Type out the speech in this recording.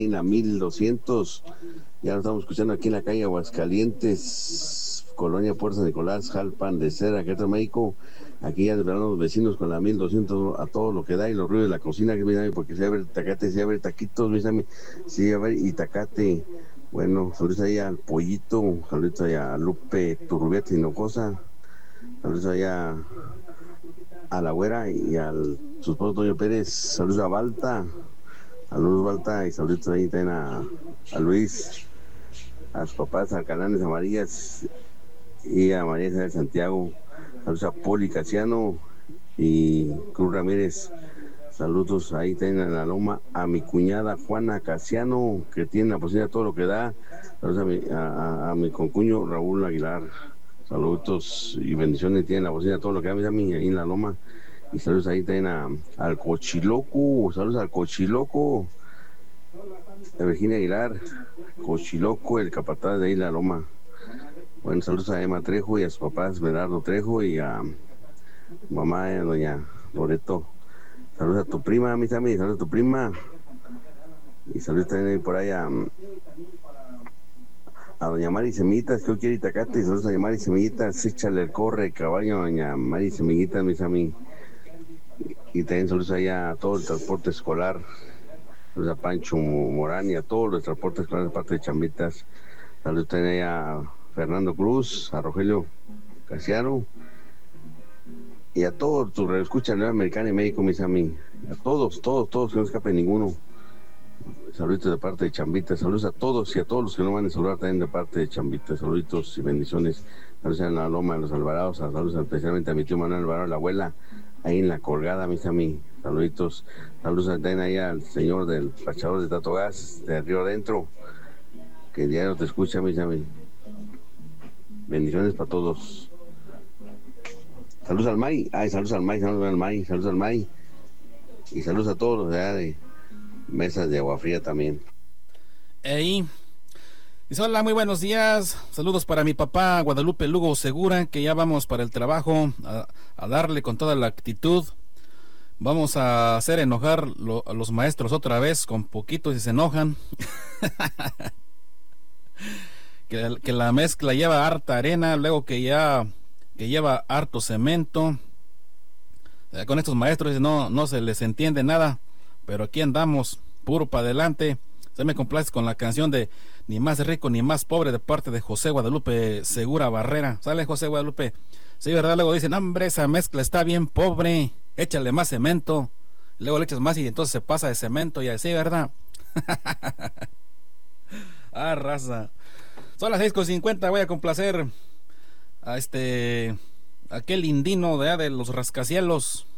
en la 1200. Ya lo estamos escuchando aquí en la calle Aguascalientes, Colonia Puerto Nicolás, Jalpan de Cera, Querétaro, México. Aquí ya desvelaron los vecinos con la 1200 a todo lo que da y los ruidos de la cocina, que me porque se abre tacate, se abre taquitos, sí, a ver, y tacate. Bueno, saludos ahí al Pollito, saludos ahí a Lupe Turrubieta Hinojosa, saludos ahí a la güera y al su esposo Toño Pérez, saludos a Balta y saludos ahí también a Luis, a sus papás, a Calanes Amarillas y a María Isabel Santiago, saludos a Poli Casiano y Cruz Ramírez, saludos ahí también en la loma a mi cuñada Juana Casiano, que tiene la posibilidad de todo lo que da, saludos a mi concuño Raúl Aguilar, saludos y bendiciones, tienen la posibilidad de todo lo que da, ahí en la loma. Y saludos ahí también al Cochiloco, saludos al Cochiloco, a Virginia Aguilar, Cochiloco, el capataz de ahí la loma. Bueno, saludos a Emma Trejo y a sus papás, Bernardo Trejo, y a mamá de doña Loreto. Saludos a tu prima, mis amigos, saludos a tu prima. Y saludos también por ahí a doña Mari Semillitas, que hoy quiere Itacate, y saludos a doña Mari Semillitas, échale el corre, caballo, doña Mari Semillitas, mis amigos. Y también saludos allá a todo el transporte escolar, saludos a Pancho Morán y a todos los transportes escolares de parte de Chambitas. Saludos también allá a Fernando Cruz, a Rogelio Casiano y a todos tus escuchas Nueva Americana y México, mis amigos. A todos, que no escape ninguno. Saludos de parte de Chambitas, saludos a todos y a todos los que no van a saludar también de parte de Chambitas. Saluditos y bendiciones. Saludos a la Loma de los Alvarados, saludos especialmente a mi tío Manuel Alvarado, la abuela, ahí en la colgada, mis amigos. Saluditos, saludos también ahí al señor del fachador de Tato Gas, de Río Adentro, que diario te escucha, mis amigos. Bendiciones para todos. Saludos al May, saludos al May. Y saludos a todos los de allá de mesas de agua fría también. Dice, hola, muy buenos días. Saludos para mi papá Guadalupe Lugo Segura, que ya vamos para el trabajo a darle con toda la actitud. Vamos a hacer enojar a los maestros otra vez, con poquito si se enojan. que la mezcla lleva harta arena, luego que lleva harto cemento. Con estos maestros no se les entiende nada, pero aquí andamos, puro para adelante. Se me complace con la canción de Ni más rico ni más pobre, de parte de José Guadalupe Segura Barrera. ¿Sale, José Guadalupe? Sí, ¿verdad? Luego dicen, hombre, esa mezcla está bien pobre, échale más cemento. Luego le echas más y entonces se pasa de cemento y así, ¿verdad? Raza. Son las 6:50, voy a complacer a aquel indino de los rascacielos.